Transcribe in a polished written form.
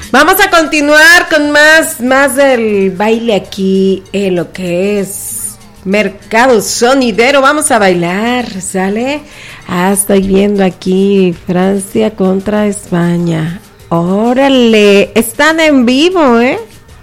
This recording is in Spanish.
Vamos a continuar con más del baile aquí en lo que es Mercado Sonidero. Vamos a bailar, ¿sale? Estoy viendo aquí Francia contra España. Órale, están en vivo, ¿eh?